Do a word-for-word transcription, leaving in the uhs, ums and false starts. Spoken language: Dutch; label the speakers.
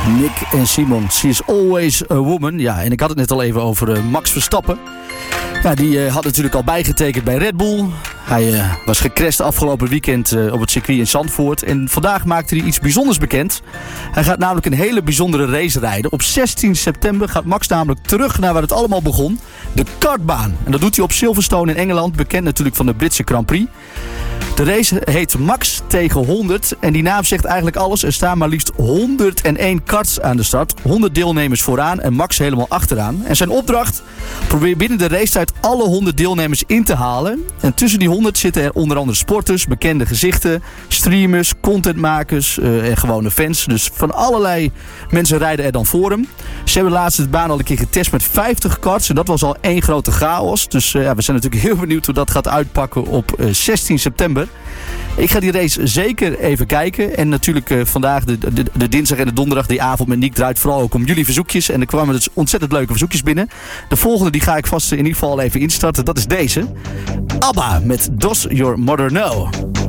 Speaker 1: Nick en Simon, she is always a woman. Ja, en ik had het net al even over uh, Max Verstappen. Ja, die uh, had natuurlijk al bijgetekend bij Red Bull. Hij uh, was gecrashed afgelopen weekend uh, op het circuit in Zandvoort. En vandaag maakte hij iets bijzonders bekend. Hij gaat namelijk een hele bijzondere race rijden. Op zestien september gaat Max namelijk terug naar waar het allemaal begon. De kartbaan. En dat doet hij op Silverstone in Engeland. Bekend natuurlijk van de Britse Grand Prix. De race heet Max tegen honderd. En die naam zegt eigenlijk alles. Er staan maar liefst honderdéén karts aan de start. honderd deelnemers vooraan en Max helemaal achteraan. En zijn opdracht: probeer binnen de racetijd alle honderd deelnemers in te halen. En tussen die honderd zitten er onder andere sporters, bekende gezichten, streamers, contentmakers uh, en gewone fans. Dus van allerlei mensen rijden er dan voor hem. Ze hebben laatst de baan al een keer getest met vijftig karts. En dat was al één grote chaos. Dus uh, ja, we zijn natuurlijk heel benieuwd hoe dat gaat uitpakken op uh, zestien september. Ik ga die race zeker even kijken. En natuurlijk uh, vandaag, de, de, de dinsdag en de donderdag, die avond met Nick draait vooral ook om jullie verzoekjes. En er kwamen dus ontzettend leuke verzoekjes binnen. De volgende die ga ik vast in ieder geval even instarten. Dat is deze. ABBA met Does Your Mother Know?